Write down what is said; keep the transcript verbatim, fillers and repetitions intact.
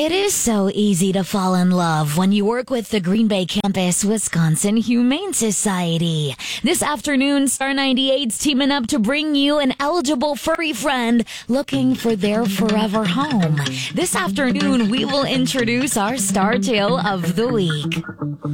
It is so easy to fall in love when you work with the Green Bay Campus Wisconsin Humane Society. This afternoon, Star ninety-eight's teaming up to bring you an eligible furry friend looking for their forever home. This afternoon, we will introduce our Star Tale of the Week.